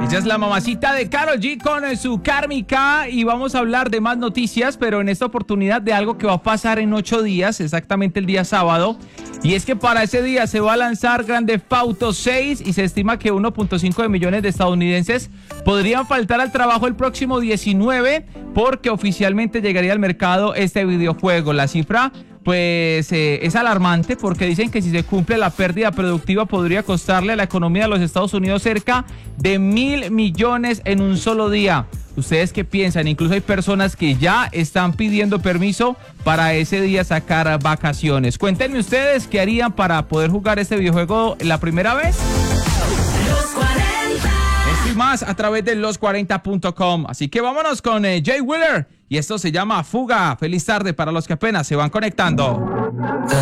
Ella es la mamacita de Karol G con su Kármica y vamos a hablar de más noticias, pero en esta oportunidad de algo que va a pasar en 8 días, exactamente el día sábado. Y es que para ese día se va a lanzar Grand Theft Auto 6 y se estima que 1.5 millones de estadounidenses podrían faltar al trabajo el próximo 19 porque oficialmente llegaría al mercado este videojuego. La cifra pues es alarmante porque dicen que si se cumple la pérdida productiva podría costarle a la economía de los Estados Unidos cerca de 1.000 millones en un solo día. ¿Ustedes qué piensan? Incluso hay personas que ya están pidiendo permiso para ese día sacar vacaciones. Cuéntenme ustedes qué harían para poder jugar este videojuego la primera vez. Los 40. Esto y más a través de los40.com. Así que vámonos con Jay Wheeler y esto se llama Fuga. Feliz tarde para los que apenas se van conectando.